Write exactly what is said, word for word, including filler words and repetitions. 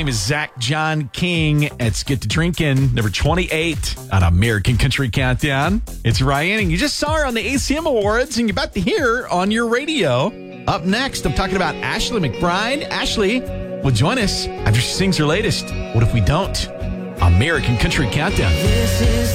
name is Zach John King. It's Get to Drinking, number twenty-eight on American Country Countdown. It's Ryan, and you just saw her on the A C M Awards, and you're about to hear her on your radio. Up next, I'm talking about Ashley McBryde. Ashley will join us after she sings her latest, What If We Don't? American Country Countdown. This is